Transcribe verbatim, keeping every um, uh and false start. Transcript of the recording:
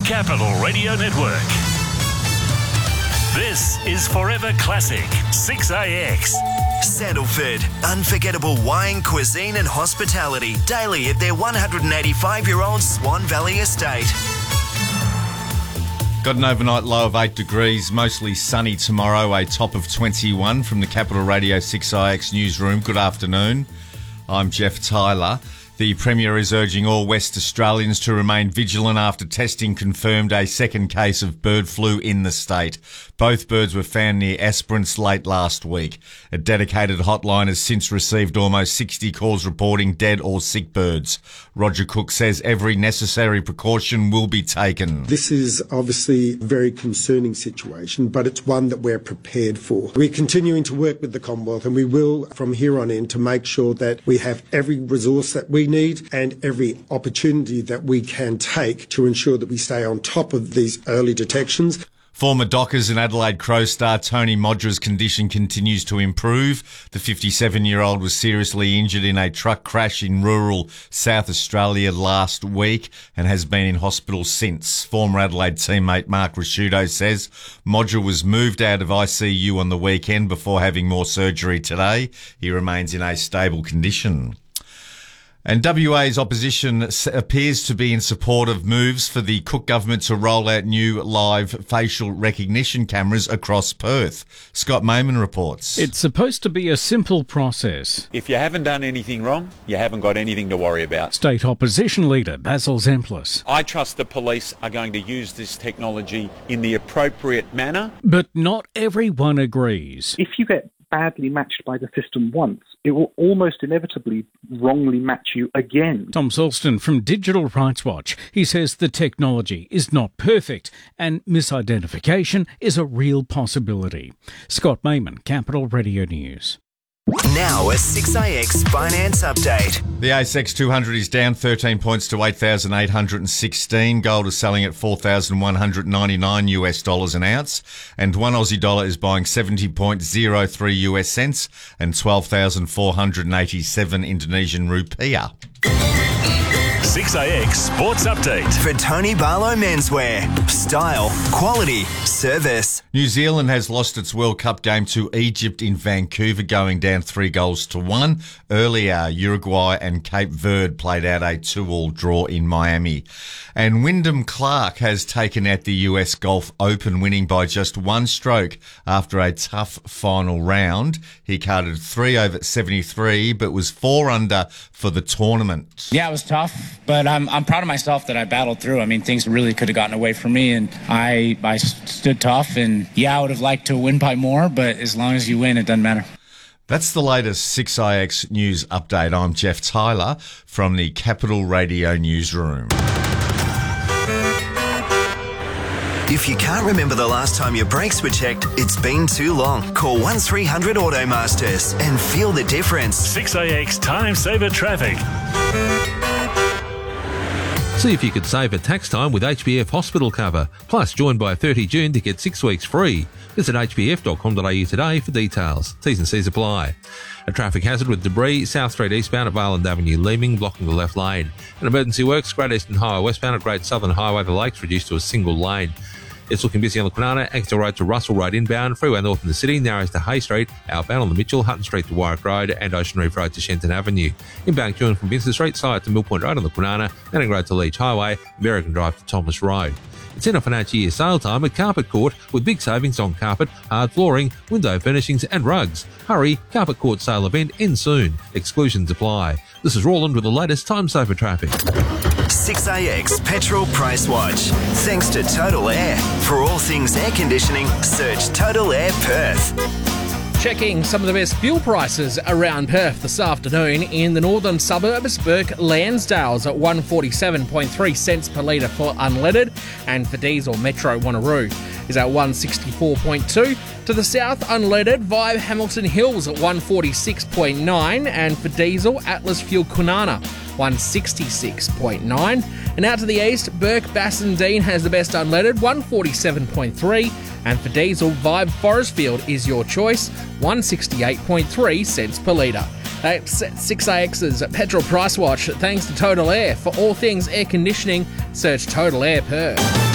Capital Radio Network. This is Forever Classic six A X. Sandalford, unforgettable wine, cuisine and hospitality daily at their one hundred eighty-five-year-old Swan Valley estate. Got an overnight low of eight degrees, mostly sunny tomorrow, a top of twenty-one from the Capital Radio six I X newsroom. Good afternoon. I'm Jeff Tyler. The Premier is urging all West Australians to remain vigilant after testing confirmed a second case of bird flu in the state. Both birds were found near Esperance late last week. A dedicated hotline has since received almost sixty calls reporting dead or sick birds. Roger Cook says every necessary precaution will be taken. This is obviously a very concerning situation, but it's one that we're prepared for. We're continuing to work with the Commonwealth, and we will from here on in to make sure that we have every resource that we need and every opportunity that we can take to ensure that we stay on top of these early detections. Former Dockers and Adelaide Crows star Tony Modra's condition continues to improve. The fifty-seven-year-old was seriously injured in a truck crash in rural South Australia last week and has been in hospital since. Former Adelaide teammate Mark Rasciuto says Modra was moved out of I C U on the weekend before having more surgery today. He remains in a stable condition. And W A's opposition appears to be in support of moves for the Cook government to roll out new live facial recognition cameras across Perth. Scott Mayman reports. It's supposed to be a simple process. If you haven't done anything wrong, you haven't got anything to worry about. State opposition leader Basil Zemplis. I trust the police are going to use this technology in the appropriate manner. But not everyone agrees. If you get badly matched by the system once, it will almost inevitably wrongly match you again. Tom Sulston from Digital Rights Watch. He says the technology is not perfect and misidentification is a real possibility. Scott Mayman, Capital Radio News. Now a six A X finance update. The A S X two hundred is down thirteen points to eight thousand eight hundred sixteen. Gold is selling at four thousand one hundred ninety-nine US dollars an ounce, and one Aussie dollar is buying seventy point zero three US cents and twelve thousand four hundred eighty-seven Indonesian rupiah. six A X Sports Update. For Tony Barlow Menswear. Style, quality, service. New Zealand has lost its World Cup game to Egypt in Vancouver, going down three goals to one. Earlier, Uruguay and Cape Verde played out a two-all draw in Miami. And Wyndham Clark has taken out the U S Golf Open, winning by just one stroke after a tough final round. He carded three over seventy-three, but was four under for the tournament. Yeah, it was tough, but I'm I'm proud of myself that I battled through. I mean, things really could have gotten away from me, and I I stood tough. And yeah, I would have liked to win by more, but as long as you win, it doesn't matter. That's the latest six I X News Update. I'm Jeff Tyler from the Capital Radio Newsroom. If you can't remember the last time your brakes were checked, it's been too long. Call one three hundred Automasters and feel the difference. six A X Time Saver Traffic. See if you could save at tax time with H B F Hospital Cover. Plus, join by thirtieth of June to get six weeks free. Visit h b f dot com dot a u today for details. T's and C's apply. A traffic hazard with debris, South Street eastbound at Valand Avenue, Leeming, blocking the left lane. An emergency works, Great Eastern Highway westbound at Great Southern Highway, the Lakes, reduced to a single lane. It's looking busy on the Kwinana, Exeter Road to Russell Road inbound, Freeway North in the city, narrows to Hay Street, outbound on the Mitchell, Hutton Street to Warwick Road, and Ocean Reef Road to Shenton Avenue. Inbound queuing from Vincent Street, side to Mill Point Road on the Kwinana, Manning Road to Leach Highway, American Drive to Thomas Road. It's in a financial year sale time at Carpet Court with big savings on carpet, hard flooring, window furnishings and rugs. Hurry, Carpet Court sale event ends soon. Exclusions apply. This is Roland with the latest time saver traffic. six A X Petrol Price Watch. Thanks to Total Air. For all things air conditioning, search Total Air Perth. Checking some of the best fuel prices around Perth this afternoon. In the northern suburbs, Burke Lansdale's at one forty-seven point three cents per litre for unleaded, and for diesel, Metro Wanneroo is at one sixty-four point two. To the south, unleaded, Vibe Hamilton Hills at one forty-six point nine, and for diesel, Atlas Fuel Kwinana one sixty-six point nine. And out to the east, Burke Bassendean has the best unleaded, one forty-seven point three. And for diesel, Vibe Forestfield is your choice, one sixty-eight point three cents per litre. That's six A X's Petrol Price Watch. Thanks to Total Air. For all things air conditioning, search Total Air Perth.